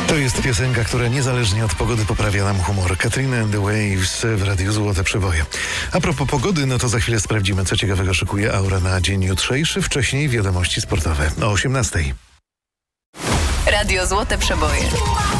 To jest piosenka, która niezależnie od pogody poprawia nam humor. Katrina and the Waves w Radiu Złote Przeboje. A propos pogody, no to za chwilę sprawdzimy, co ciekawego szykuje Aura na dzień jutrzejszy. Wcześniej wiadomości sportowe o 18:00. Radio Złote Przeboje.